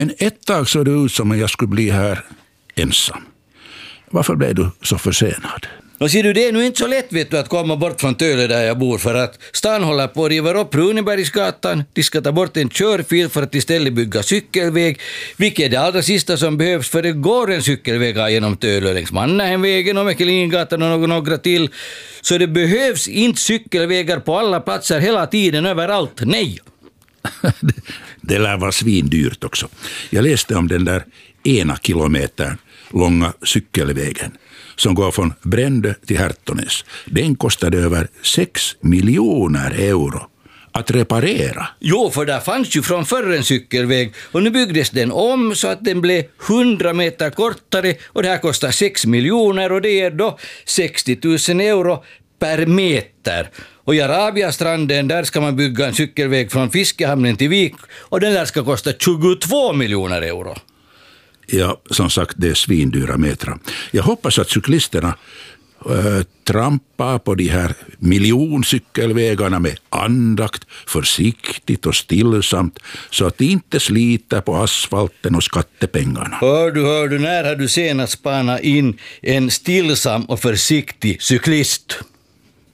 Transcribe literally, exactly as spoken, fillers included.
Men ett tag såg det ut som om jag skulle bli här ensam. Varför blev du så försenad? Och ser du, det är nu inte så lätt vet du, att komma bort från Töle där jag bor, för att stan håller på att riva upp Runebergsgatan. De ska ta bort en körfil för att istället bygga cykelväg, vilket är det allra sista som behövs, för det går en cykelväg här genom Töle längs Mannerheimvägen och Mäkelingatan och några till. Så det behövs inte cykelvägar på alla platser hela tiden överallt. Nej! Det lär vara svindyrt också. Jag läste om den där ena kilometern långa cykelvägen som går från Brändö till Härtonäs. Den kostade över sex miljoner euro att reparera. Jo, för där fanns ju från förr en cykelväg och nu byggdes den om så att den blev hundra meter kortare och det här kostar sex miljoner och det är då sextio tusen euro per meter. Och i Arabiastranden där ska man bygga en cykelväg från Fiskehamnen till Vik och den där ska kosta tjugotvå miljoner euro. Ja, som sagt, det är svindyra metrar. Jag hoppas att cyklisterna äh, trampar på de här miljoncykelvägarna med andakt, försiktigt och stillsamt så att de inte sliter på asfalten och skattepengarna. Hör du, hör du, när har du senast spanat in en stillsam och försiktig cyklist?